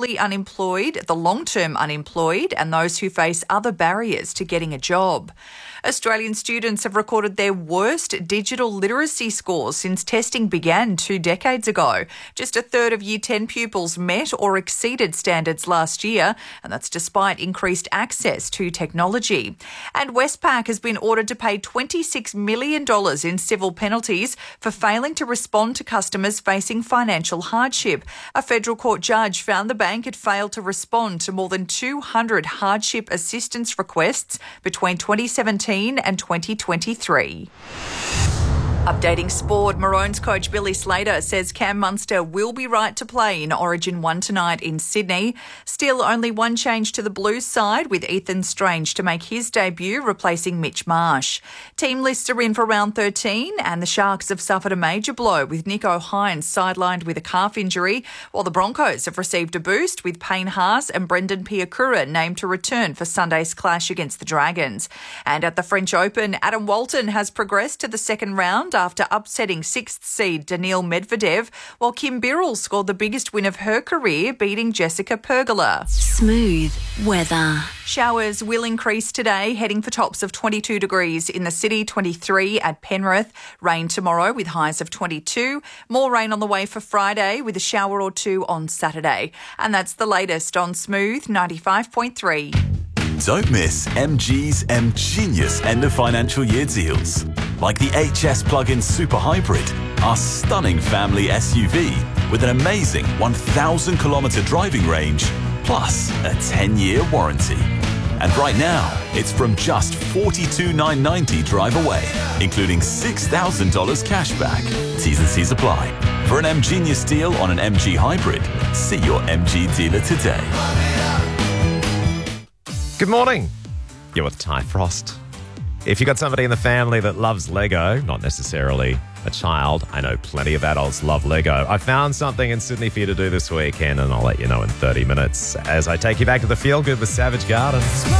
newly unemployed, the long-term unemployed, and those who face other barriers to getting a job. Australian students have recorded their worst digital literacy scores since testing began 2 decades ago. Just a third of Year 10 pupils met or exceeded standards last year, and that's despite increased access to technology. And Westpac has been ordered to pay $26 million in civil penalties for failing to respond to customers facing financial hardship. A federal court judge found the bank had failed to respond to more than 200 hardship assistance requests between 2017 and 2023. Updating sport, Maroons coach Billy Slater says Cam Munster will be right to play in Origin 1 tonight in Sydney. Still only one change to the Blues side, with Ethan Strange to make his debut, replacing Mitch Marsh. Team lists are in for round 13, and the Sharks have suffered a major blow with Nicho Hynes sidelined with a calf injury, while the Broncos have received a boost with Payne Haas and Brendan Piakura named to return for Sunday's clash against the Dragons. And at the French Open, Adam Walton has progressed to the second round after upsetting 6th seed Daniil Medvedev, while Kim Birrell scored the biggest win of her career, beating Jessica Pergola. Smooth weather. Showers will increase today, heading for tops of 22 degrees in the city, 23 at Penrith. Rain tomorrow with highs of 22. More rain on the way for Friday with a shower or two on Saturday. And that's the latest on Smooth 95.3. Don't miss MG's M-Genius end of financial year deals. Like the HS Plug-in Super Hybrid, our stunning family SUV with an amazing 1,000-kilometre driving range, plus a 10-year warranty. And right now, it's from just $42,990 drive away, including $6,000 cash back. T's and C's apply. For an M-Genius deal on an MG Hybrid, see your MG dealer today. Good morning. You're with Ty Frost. If you've got somebody in the family that loves Lego, not necessarily a child, I know plenty of adults love Lego. I found something in Sydney for you to do this weekend, and I'll let you know in 30 minutes as I take you back to the Feel Good with Savage Garden.